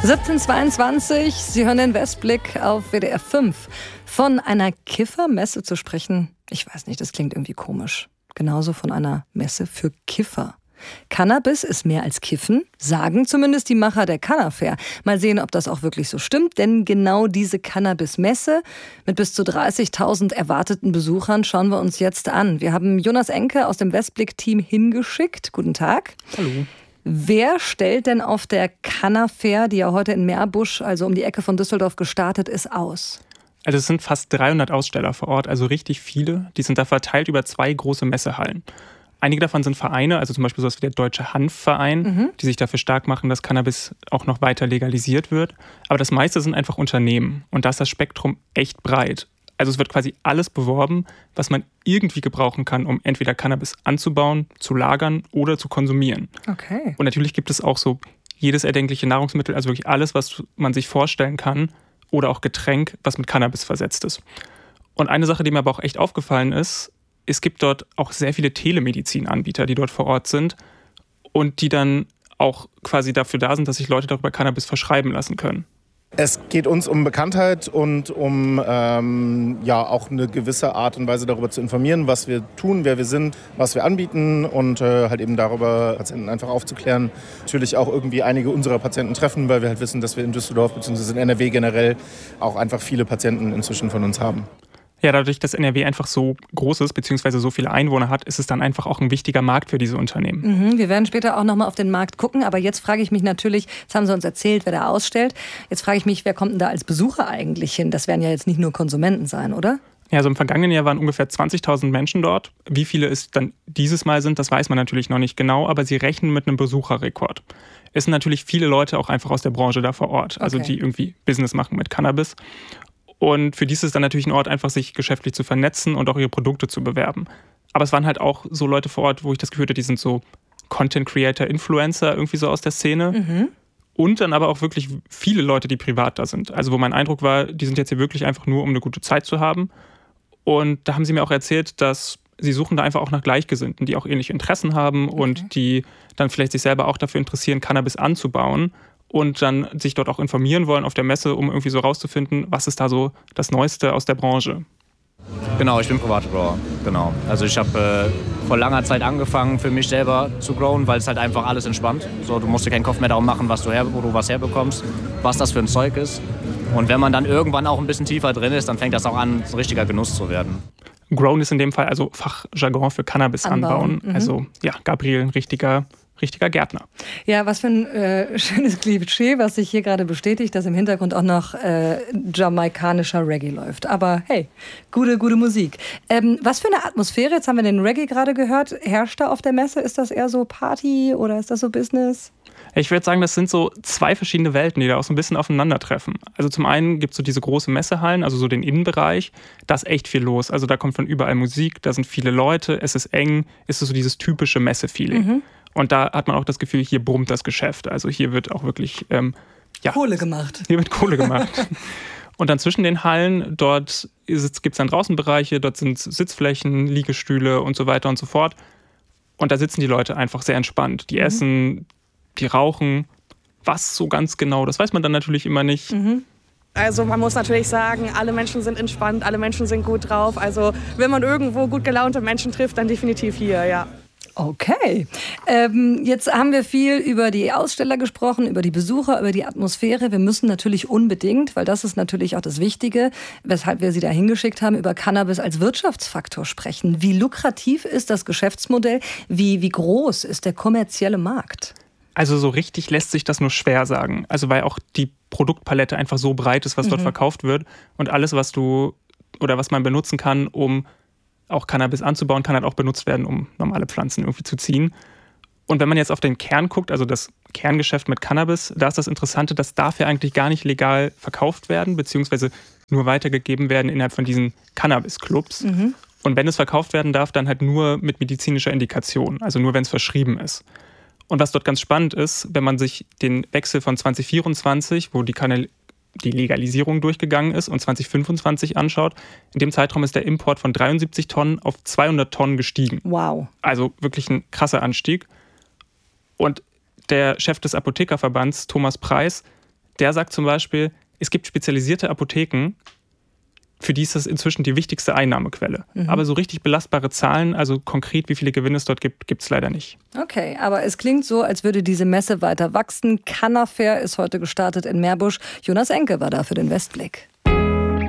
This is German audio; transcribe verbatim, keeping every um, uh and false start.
siebzehn Uhr zweiundzwanzig, Sie hören den Westblick auf W D R fünf. Von einer Kiffermesse zu sprechen, ich weiß nicht, das klingt irgendwie komisch. Genauso von einer Messe für Kiffer. Cannabis ist mehr als Kiffen, sagen zumindest die Macher der Cannafair. Mal sehen, ob das auch wirklich so stimmt, denn genau diese Cannabis-Messe mit bis zu dreißigtausend erwarteten Besuchern schauen wir uns jetzt an. Wir haben Jonas Enke aus dem Westblick-Team hingeschickt. Guten Tag. Hallo. Wer stellt denn auf der Cannafair, die ja heute in Meerbusch, also um die Ecke von Düsseldorf, gestartet ist, aus? Also es sind fast dreihundert Aussteller vor Ort, also richtig viele. Die sind da verteilt über zwei große Messehallen. Einige davon sind Vereine, also zum Beispiel sowas wie der Deutsche Hanfverein, mhm. die sich dafür stark machen, dass Cannabis auch noch weiter legalisiert wird. Aber das meiste sind einfach Unternehmen. Und da ist das Spektrum echt breit. Also es wird quasi alles beworben, was man irgendwie gebrauchen kann, um entweder Cannabis anzubauen, zu lagern oder zu konsumieren. Okay. Und natürlich gibt es auch so jedes erdenkliche Nahrungsmittel, also wirklich alles, was man sich vorstellen kann, oder auch Getränk, was mit Cannabis versetzt ist. Und eine Sache, die mir aber auch echt aufgefallen ist, es gibt dort auch sehr viele Telemedizinanbieter, die dort vor Ort sind und die dann auch quasi dafür da sind, dass sich Leute darüber Cannabis verschreiben lassen können. Es geht uns um Bekanntheit und um ähm, ja, auch eine gewisse Art und Weise darüber zu informieren, was wir tun, wer wir sind, was wir anbieten und äh, halt eben darüber Patienten einfach aufzuklären. Natürlich auch irgendwie einige unserer Patienten treffen, weil wir halt wissen, dass wir in Düsseldorf bzw. in N R W generell auch einfach viele Patienten inzwischen von uns haben. Ja, dadurch, dass N R W einfach so groß ist, beziehungsweise so viele Einwohner hat, ist es dann einfach auch ein wichtiger Markt für diese Unternehmen. Mhm, wir werden später auch nochmal auf den Markt gucken, aber jetzt frage ich mich natürlich, jetzt haben Sie uns erzählt, wer da ausstellt, jetzt frage ich mich, wer kommt denn da als Besucher eigentlich hin? Das werden ja jetzt nicht nur Konsumenten sein, oder? Ja, also im vergangenen Jahr waren ungefähr zwanzigtausend Menschen dort. Wie viele es dann dieses Mal sind, das weiß man natürlich noch nicht genau, aber sie rechnen mit einem Besucherrekord. Es sind natürlich viele Leute auch einfach aus der Branche da vor Ort, also okay. die irgendwie Business machen mit Cannabis. Und für die ist es dann natürlich ein Ort, einfach sich geschäftlich zu vernetzen und auch ihre Produkte zu bewerben. Aber es waren halt auch so Leute vor Ort, wo ich das Gefühl hatte, die sind so Content Creator, Influencer irgendwie so aus der Szene. Mhm. Und dann aber auch wirklich viele Leute, die privat da sind. Also wo mein Eindruck war, die sind jetzt hier wirklich einfach nur, um eine gute Zeit zu haben. Und da haben sie mir auch erzählt, dass sie suchen da einfach auch nach Gleichgesinnten, die auch ähnliche Interessen haben okay. und die dann vielleicht sich selber auch dafür interessieren, Cannabis anzubauen. Und dann sich dort auch informieren wollen auf der Messe, um irgendwie so rauszufinden, was ist da so das Neueste aus der Branche. Genau, ich bin Privatgrower, genau. Also ich habe äh, vor langer Zeit angefangen, für mich selber zu growen, weil es halt einfach alles entspannt. So, du musst dir keinen Kopf mehr darum machen, was du her, wo du was herbekommst, was das für ein Zeug ist. Und wenn man dann irgendwann auch ein bisschen tiefer drin ist, dann fängt das auch an, so richtiger Genuss zu werden. Grown ist in dem Fall also Fachjargon für Cannabis anbauen. anbauen. Mhm. Also ja, Gabriel, ein richtiger... richtiger Gärtner. Ja, was für ein äh, schönes Klischee, was sich hier gerade bestätigt, dass im Hintergrund auch noch äh, jamaikanischer Reggae läuft. Aber hey, gute, gute Musik. Ähm, was für eine Atmosphäre, jetzt haben wir den Reggae gerade gehört, herrscht da auf der Messe? Ist das eher so Party oder ist das so Business? Ich würde sagen, das sind so zwei verschiedene Welten, die da auch so ein bisschen aufeinandertreffen. Also zum einen gibt es so diese große Messehallen, also so den Innenbereich, da ist echt viel los. Also da kommt von überall Musik, da sind viele Leute, es ist eng, es ist so dieses typische Messe-Feeling. Mhm. Und da hat man auch das Gefühl, hier brummt das Geschäft. Also hier wird auch wirklich... Ähm, ja, Kohle gemacht. Hier wird Kohle gemacht. Und dann zwischen den Hallen, dort gibt es dann Draußenbereiche, dort sind Sitzflächen, Liegestühle und so weiter und so fort. Und da sitzen die Leute einfach sehr entspannt. Die mhm. essen, die rauchen. Was so ganz genau, das weiß man dann natürlich immer nicht. Mhm. Also man muss natürlich sagen, alle Menschen sind entspannt, alle Menschen sind gut drauf. Also wenn man irgendwo gut gelaunte Menschen trifft, dann definitiv hier, ja. Okay, ähm, jetzt haben wir viel über die Aussteller gesprochen, über die Besucher, über die Atmosphäre. Wir müssen natürlich unbedingt, weil das ist natürlich auch das Wichtige, weshalb wir Sie da hingeschickt haben, über Cannabis als Wirtschaftsfaktor sprechen. Wie lukrativ ist das Geschäftsmodell? Wie, wie groß ist der kommerzielle Markt? Also so richtig lässt sich das nur schwer sagen. Also weil auch die Produktpalette einfach so breit ist, was mhm. dort verkauft wird. Und alles, was du oder was man benutzen kann, um auch Cannabis anzubauen, kann halt auch benutzt werden, um normale Pflanzen irgendwie zu ziehen. Und wenn man jetzt auf den Kern guckt, also das Kerngeschäft mit Cannabis, da ist das Interessante, das darf ja eigentlich gar nicht legal verkauft werden, beziehungsweise nur weitergegeben werden innerhalb von diesen Cannabis-Clubs. Mhm. Und wenn es verkauft werden darf, dann halt nur mit medizinischer Indikation, also nur wenn es verschrieben ist. Und was dort ganz spannend ist, wenn man sich den Wechsel von zwanzig vierundzwanzig, wo die Kanal die Legalisierung durchgegangen ist, und zwanzig fünfundzwanzig anschaut, in dem Zeitraum ist der Import von dreiundsiebzig Tonnen auf zweihundert Tonnen gestiegen. Wow. Also wirklich ein krasser Anstieg. Und der Chef des Apothekerverbands, Thomas Preis, der sagt zum Beispiel, es gibt spezialisierte Apotheken, für die ist das inzwischen die wichtigste Einnahmequelle. Mhm. Aber so richtig belastbare Zahlen, also konkret wie viele Gewinne es dort gibt, gibt es leider nicht. Okay, aber es klingt so, als würde diese Messe weiter wachsen. Cannafair ist heute gestartet in Meerbusch. Jonas Enke war da für den Westblick.